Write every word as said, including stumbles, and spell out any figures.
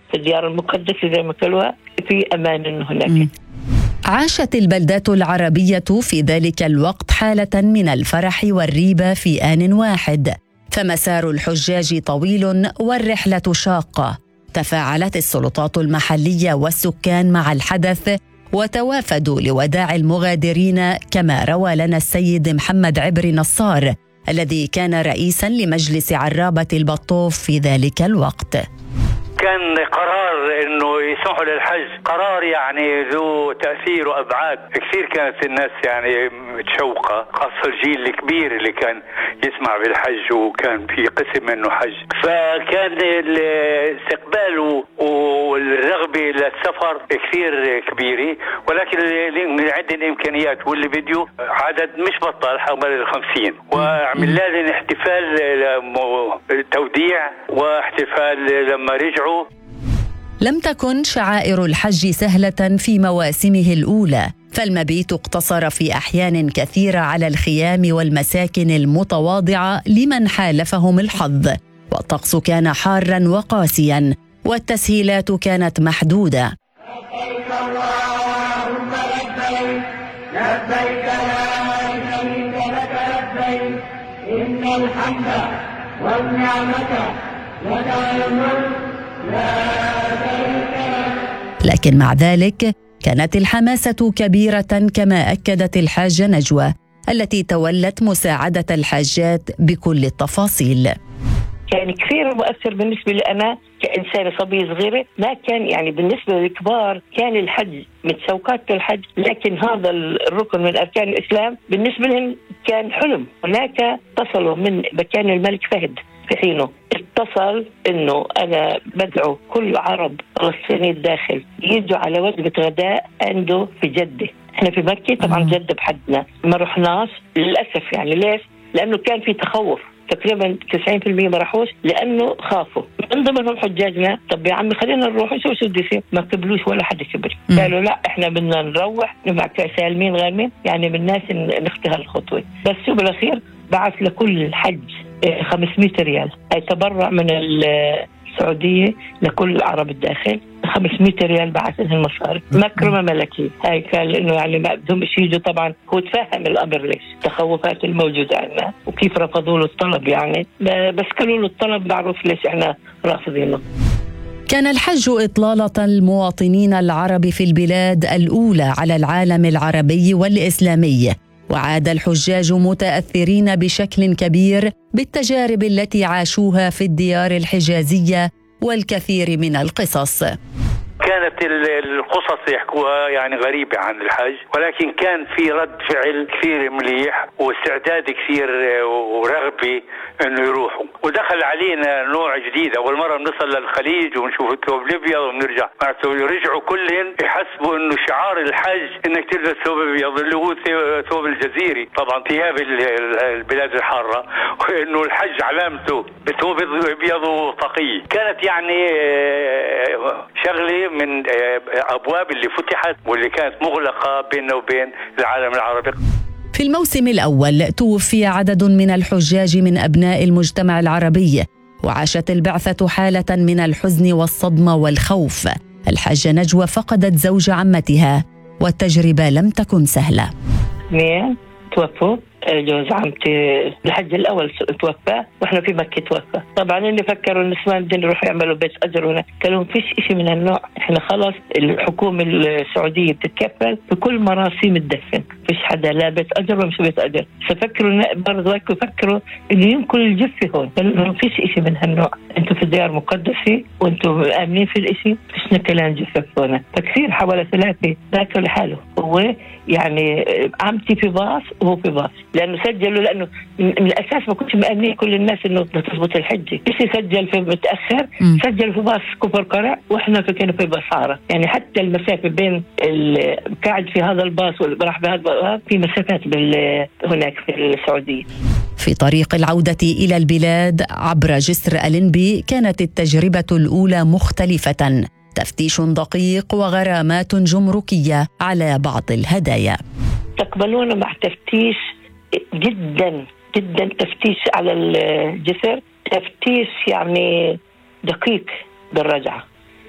في الديار المقدسة زي ما قالوها في أمان هناك. م. عاشت البلدات العربية في ذلك الوقت حالة من الفرح والريبة في آن واحد، فمسار الحجاج طويل والرحلة شاقة. تفاعلت السلطات المحلية والسكان مع الحدث وتوافدوا لوداع المغادرين، كما روى لنا السيد محمد عبري نصار الذي كان رئيساً لمجلس عرابة البطوف في ذلك الوقت. كان قرار انه يسمحوا للحج، قرار يعني ذو تأثير وابعاد كثير. كانت الناس يعني متشوقة، خاصة الجيل الكبير اللي كان يسمع بالحج وكان في قسم منه حج، فكان الاستقبال والرغبة للسفر كثير كبيرة. ولكن لعدة الامكانيات واللي بديو عدد مش بطال حوالي الخمسين، وعمل لازم احتفال توديع واحتفال لما رجعوا. لم تكن شعائر الحج سهلة في مواسمه الأولى، فالمبيت اقتصر في أحيان كثيرة على الخيام والمساكن المتواضعة لمن حالفهم الحظ، والطقس كان حاراً وقاسياً، والتسهيلات كانت محدودة. لبيك اللهم لبيك، لبيك لا شريك لك لبيك، إن الحمد والنعمة لك الملك لا شريك لك. لكن مع ذلك كانت الحماسة كبيرة، كما أكدت الحاجة نجوى التي تولت مساعدة الحاجات بكل التفاصيل. كان كثير مؤثر بالنسبة لي أنا كإنسانة صبية صغيرة. ما كان يعني بالنسبة للكبار كان الحج متشوقات الحج، لكن هذا الركن من أركان الإسلام بالنسبة لهم كان حلم. هناك اتصلوا من مكان الملك فهد في حينه، اتصل إنه أنا بدعو كل عرب فلسطيني الداخل يجوا على وجبة غداء عنده في جدة. احنا في مكة طبعا جدة بحدنا ما رحناش للأسف. يعني ليش؟ لأنه كان في تخوف، تقريبا تسعين بالمئة ما راحوش لأنه خافوا. من ضمنهم حجاجنا، طب يا عمي خلينا نروح شو شو بدي يصير؟ ما قبلوش ولا حد كبر، قالوا لا احنا بدنا نروح نبع سالمين غانمين، يعني من الناس نختها الخطوة. بس شو بالأخير بعث لكل الحج خمسمائة ريال، أي تبرع من السعودية لكل العرب الداخل. خمسمائة ريال بعث لهم مصاري، مكرمة ملكية. هاي كان لأنه يعني ما بدهم يجوا. طبعا هو تفهم الأمر ليش التخوفات الموجودة عندنا وكيف رفضوا له الطلب، يعني بس قالوا له الطلب معروف ليش احنا رافضينه. كان الحج إطلالة المواطنين العرب في البلاد الأولى على العالم العربي والإسلامي، وعاد الحجاج متأثرين بشكل كبير بالتجارب التي عاشوها في الديار الحجازية والكثير من القصص. كانت القصص يحكوها يعني غريبة عن الحج، ولكن كان في رد فعل كثير مليح واستعداد كثير ورغبة انه يروحوا. ودخل علينا نوع جديد، اول مرة بنصل للخليج ونشوف الثوب الابيض ونرجع يرجعوا كلهم يحسبوا انه شعار الحج انك تلبس ثوب ابيض اللي هو ثوب الجزيري، طبعا ثياب البلاد الحارة، وانه الحج علامته بثوب ابيض وطاقية. كانت يعني شغلة من أبواب اللي فتحت واللي كانت مغلقة بيننا وبين العالم العربي. في الموسم الأول توفي عدد من الحجاج من أبناء المجتمع العربي، وعاشت البعثة حالة من الحزن والصدمة والخوف. الحاجة نجوى فقدت زوج عمتها، والتجربة لم تكن سهلة. اثنين توفوا، جوز عمتي الحج الأول توفى وإحنا في مكة توفى. طبعاً اللي فكروا النسوان بدهم يروحوا يعملوا بيت أجر هنا، قالوا فيش إشي من هالنوع، إحنا خلاص الحكومة السعودية بتتكفل بكل مراسيم الدفن، فيش حدا لا بيت أجر ولا مش بيت أجر. ففكروا برضو هيك وفكروا إنه ينقل الجثة هون، قالوا فيش إشي من هالنوع، أنتوا في ديار مقدسة وأنتوا آمنين في الإشي، فيش نكلان جثة هون. فكثير حوالي ثلاثة ذاكروا لحاله. هو يعني عمتي في باص وهو في باص، لأنه سجلوا لأنه من الأساس ما كنتش مأمنين كل الناس إنه تثبت الحجة. إيش سجل في متأخر، سجل في باص كفر قرع وإحنا في كنا في بصارة، يعني حتى المسافة بين القاعد في هذا الباص والراح بهذا في مسافات هناك في السعودية. في طريق العودة إلى البلاد عبر جسر ألنبي كانت التجربة الأولى مختلفة، تفتيش دقيق وغرامات جمركية على بعض الهدايا. تقبلونا مع تفتيش جدا جدا، تفتيش على الجسر، تفتيش يعني دقيق بالرجعة.